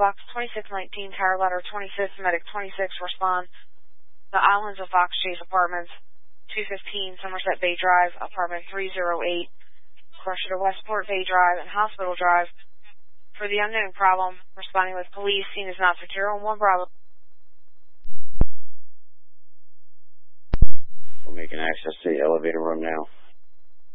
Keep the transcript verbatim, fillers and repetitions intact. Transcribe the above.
Box twenty-six nineteen, Tower Ladder twenty-six, Medic twenty-six, respond. The Islands of Fox Chase Apartments, two fifteen, Somerset Bay Drive, Apartment three oh eight, Crusher to Westport Bay Drive and Hospital Drive. For the unknown problem, responding with police, scene is not secure on one Bravo. We're making access to the elevator room now.